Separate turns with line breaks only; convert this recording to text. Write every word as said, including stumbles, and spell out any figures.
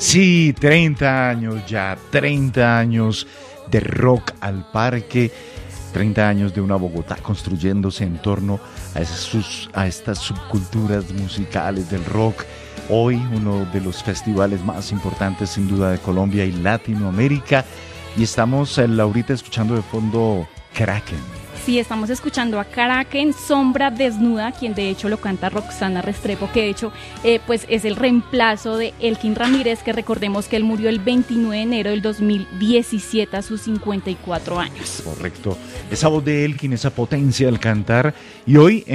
Sí, treinta años ya, treinta años de Rock al Parque, treinta años de una Bogotá construyéndose en torno a, esas, sus, a estas subculturas musicales del rock. Hoy uno de los festivales más importantes sin duda de Colombia y Latinoamérica. Y estamos, eh, Laurita, escuchando de fondo Kraken.
Sí, estamos escuchando a Kraken, Sombra Desnuda, quien de hecho lo canta Roxana Restrepo, que de hecho eh, pues es el reemplazo de Elkin Ramírez, que recordemos que él murió el veintinueve de enero del dos mil diecisiete a sus cincuenta y cuatro años.
Correcto, esa voz de Elkin, esa potencia al cantar. Y hoy